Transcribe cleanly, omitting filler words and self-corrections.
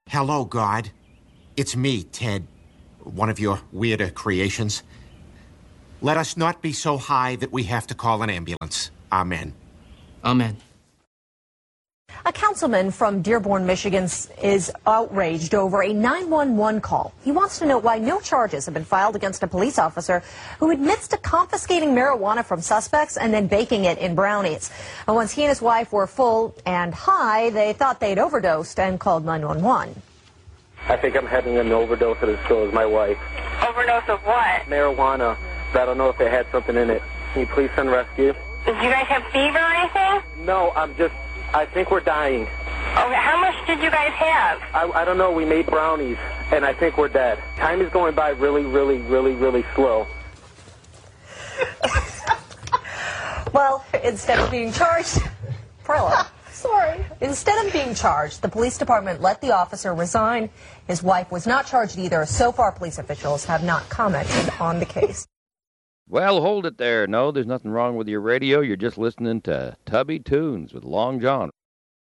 Hello, God. It's me, Ted. One of your weirder creations. Let us not be so high that we have to call an ambulance. Amen. Amen. A councilman from Dearborn, Michigan is outraged over a 911 call. He wants to know why no charges have been filed against a police officer who admits to confiscating marijuana from suspects and then baking it in brownies. And once he and his wife were full and high, they thought they'd overdosed and called 911. I think I'm having an overdose of this, so is my wife. Overdose of what? Marijuana. I don't know if it had something in it. Can you please send rescue? Did you guys have fever or anything? No, I think we're dying. Okay, how much did you guys have? I don't know. We made brownies, and I think we're dead. Time is going by really, really, really, really slow. Well, instead of being charged, Perla, sorry. Instead of being charged, the police department let the officer resign. His wife was not charged either. So far, police officials have not commented on the case. Well, hold it there. No, there's nothing wrong with your radio. You're just listening to Tubby Tunes with Long John.